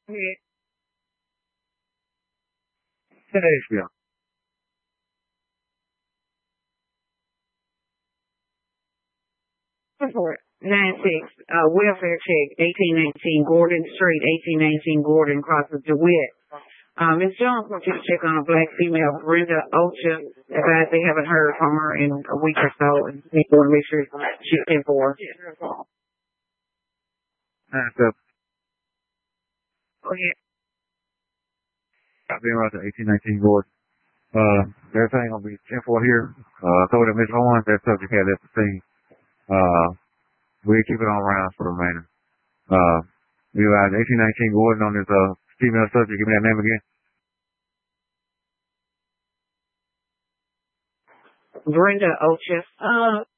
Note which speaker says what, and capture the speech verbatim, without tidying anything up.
Speaker 1: Yeah. Today's bill. For it. Nine six, uh, welfare check, eighteen nineteen Gordon Street, eighteen nineteen Gordon, crosses DeWitt. Um, Miz Jones wants you to check on a black female, Brenda Ocha. Advised they haven't heard from her in a week or so, and we want to make sure she's in for. Nine seven. Oh yeah. I've been around to eighteen nineteen Gordon. Uh, everything gonna be ten four here. Uh, told them Miss Owens, that subject had left the scene. Uh, we'll keep it on rounds for the remainder. Uh, we arrived eighteen nineteen Gordon on this, uh, female subject. Give me that name again. Brenda Ocha. Uh,